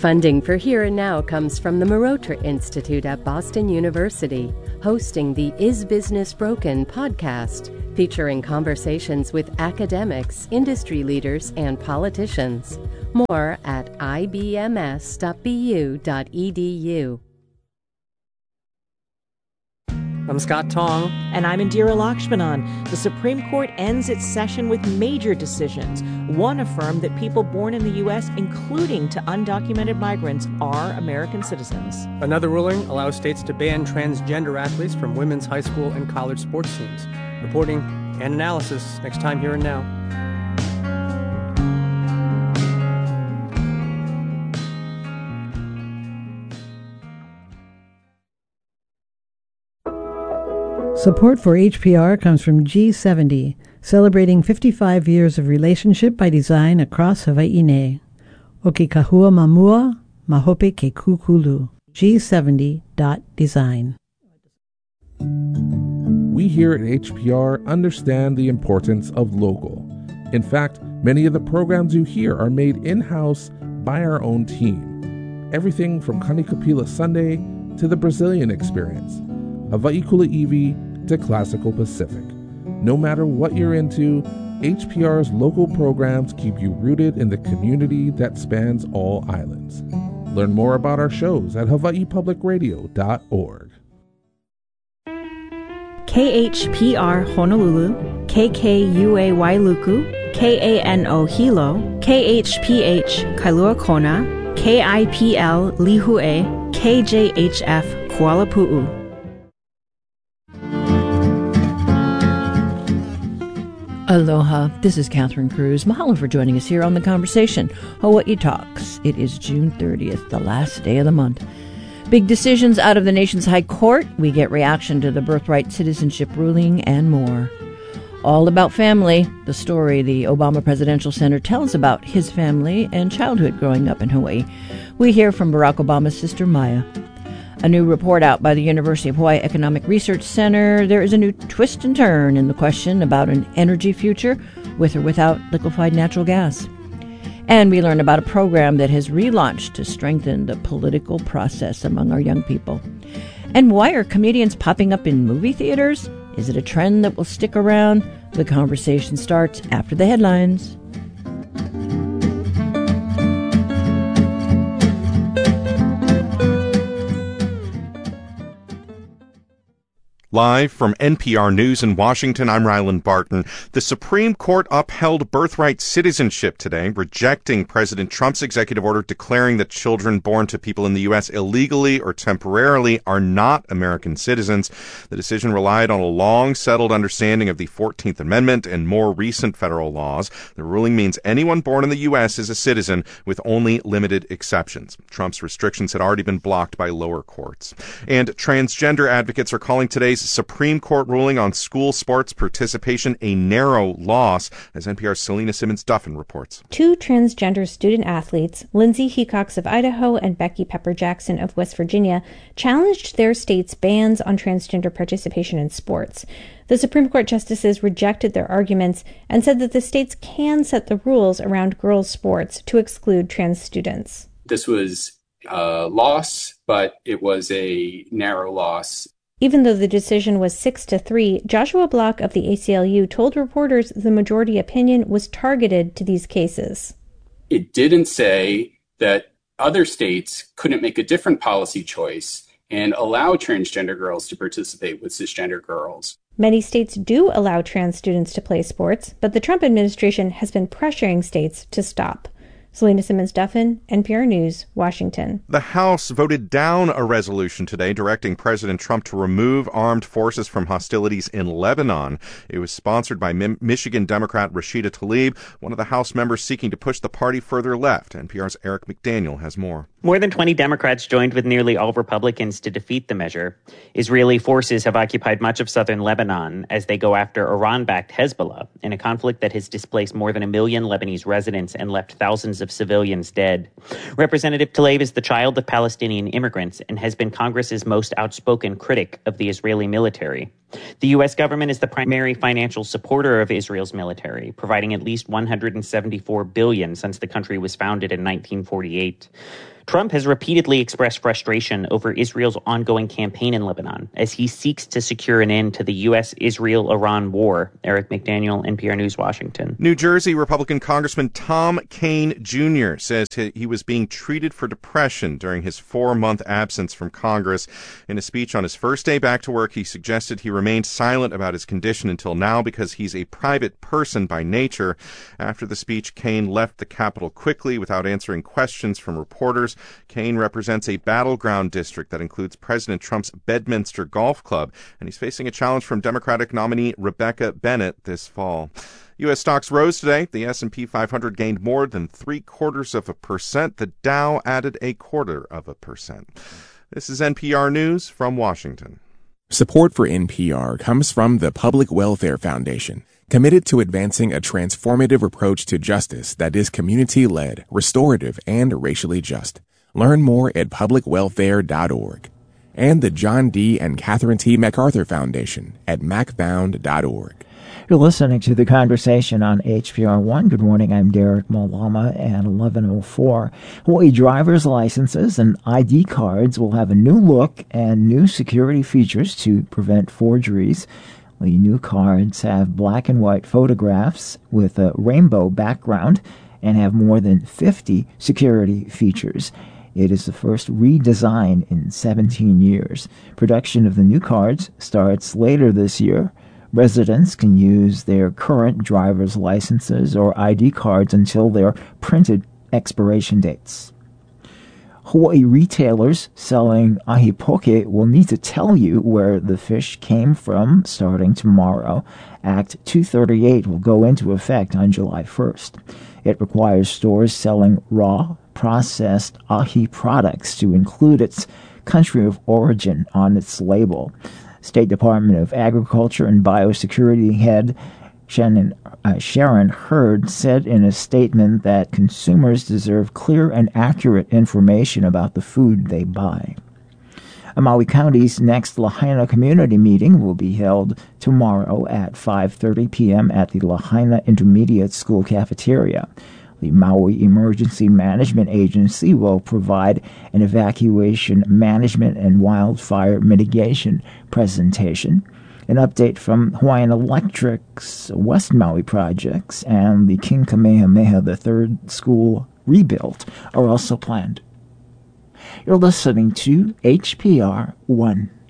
Funding for Here and Now comes from the Marotra Institute at Boston University, hosting the Is Business Broken podcast, featuring conversations with academics, industry leaders, and politicians. More at ibms.bu.edu. I'm Scott Tong. And I'm Indira Lakshmanan. The Supreme Court ends its session with major decisions. One affirmed that people born in the U.S., including to undocumented migrants, are American citizens. Another ruling allows states to ban transgender athletes from women's high school and college sports teams. Reporting and analysis next time Here and Now. Support for HPR comes from G70, celebrating 55 years of relationship by design across Hawaii. Okikahua mamua, mahope ke kukulu. G70.design. We here at HPR understand the importance of local. In fact, many of the programs you hear are made in-house by our own team. Everything from Kanikapila Sunday to the Brazilian Experience, Hawaii Kuleiwi to Classical Pacific. No matter what you're into, HPR's local programs keep you rooted in the community that spans all islands. Learn more about our shows at hawaiipublicradio.org. KHPR Honolulu, KKUA Wailuku, KANO Hilo, KHPH Kailua Kona, KIPL Lihue, KJHF Kuala Pu'u. Aloha, this is Catherine Cruz. Mahalo for joining us here on The Conversation, Hawaii Talks. It is June 30th, the last day of the month. Big decisions out of the nation's high court. We get reaction to the birthright citizenship ruling and more. All about family, the story the Obama Presidential Center tells about his family and childhood growing up in Hawaii. We hear from Barack Obama's sister Maya. A new report out by the University of Hawaii Economic Research Center. There is a new twist and turn in the question about an energy future with or without liquefied natural gas. And we learn about a program that has relaunched to strengthen the political process among our young people. And why are comedians popping up in movie theaters? Is it a trend that will stick around? The conversation starts after the headlines. Live from NPR News in Washington, I'm Ryland Barton. The Supreme Court upheld birthright citizenship today, rejecting President Trump's executive order declaring that children born to people in the U.S. illegally or temporarily are not American citizens. The decision relied on a long-settled understanding of the 14th Amendment and more recent federal laws. The ruling means anyone born in the U.S. is a citizen, with only limited exceptions. Trump's restrictions had already been blocked by lower courts. And transgender advocates are calling today's Supreme Court ruling on school sports participation a narrow loss, as NPR's Selena Simmons-Duffin reports. Two transgender student athletes, Lindsay Hecox of Idaho and Becky Pepper Jackson of West Virginia, challenged their state's bans on transgender participation in sports. The Supreme Court justices rejected their arguments and said that the states can set the rules around girls' sports to exclude trans students. This was a loss, but it was a narrow loss. Even though the decision was 6-3, Joshua Block of the ACLU told reporters the majority opinion was targeted to these cases. It didn't say that other states couldn't make a different policy choice and allow transgender girls to participate with cisgender girls. Many states do allow trans students to play sports, but the Trump administration has been pressuring states to stop. Selena Simmons-Duffin, NPR News, Washington. The House voted down a resolution today directing President Trump to remove armed forces from hostilities in Lebanon. It was sponsored by Michigan Democrat Rashida Tlaib, one of the House members seeking to push the party further left. NPR's Eric McDaniel has more. More than 20 Democrats joined with nearly all Republicans to defeat the measure. Israeli forces have occupied much of southern Lebanon as they go after Iran-backed Hezbollah in a conflict that has displaced more than 1 million Lebanese residents and left thousands of civilians dead. Representative Tlaib is the child of Palestinian immigrants and has been Congress's most outspoken critic of the Israeli military. The U.S. government is the primary financial supporter of Israel's military, providing at least $174 billion since the country was founded in 1948. Trump has repeatedly expressed frustration over Israel's ongoing campaign in Lebanon as he seeks to secure an end to the U.S.-Israel-Iran war. Eric McDaniel, NPR News, Washington. New Jersey Republican Congressman Tom Kean Jr. says he was being treated for depression during his 4-month absence from Congress. In a speech on his first day back to work, he suggested he remained silent about his condition until now because he's a private person by nature. After the speech, Kean left the Capitol quickly without answering questions from reporters. Kean represents a battleground district that includes President Trump's Bedminster Golf Club, and he's facing a challenge from Democratic nominee Rebecca Bennett this fall. U.S. stocks rose today. The S&P 500 gained more than 0.75%. The Dow added 0.25%. This is NPR News from Washington. Support for NPR comes from the Public Welfare Foundation, committed to advancing a transformative approach to justice that is community-led, restorative, and racially just. Learn more at publicwelfare.org. And the John D. and Catherine T. MacArthur Foundation at macfound.org. You're listening to The Conversation on HPR One. Good morning, I'm Derek Malama at 11:04. Hawaii driver's licenses and ID cards will have a new look and new security features to prevent forgeries. The new cards have black and white photographs with a rainbow background and have more than 50 security features. It is the first redesign in 17 years. Production of the new cards starts later this year. Residents can use their current driver's licenses or ID cards until their printed expiration dates. Hawaii retailers selling ahi poke will need to tell you where the fish came from starting tomorrow. Act 238 will go into effect on July 1st. It requires stores selling raw, processed ahi products to include its country of origin on its label. State Department of Agriculture and Biosecurity head Sharon Hurd said in a statement that consumers deserve clear and accurate information about the food they buy. Maui County's next Lahaina community meeting will be held tomorrow at 5:30 p.m. at the Lahaina Intermediate School cafeteria. The Maui Emergency Management Agency will provide an evacuation management and wildfire mitigation presentation. An update from Hawaiian Electric's West Maui projects and the King Kamehameha III school rebuild are also planned. You're listening to HPR 1.